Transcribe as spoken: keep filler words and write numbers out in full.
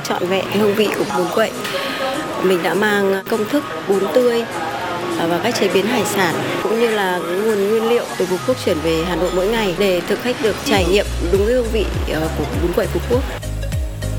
trọn vẹn hương vị của bún quậy. Mình đã mang công thức bún tươi và cách chế biến hải sản cũng như là nguồn nguyên liệu từ Phú Quốc chuyển về Hà Nội mỗi ngày để thực khách được trải nghiệm đúng cái hương vị của bún quậy Phú Quốc.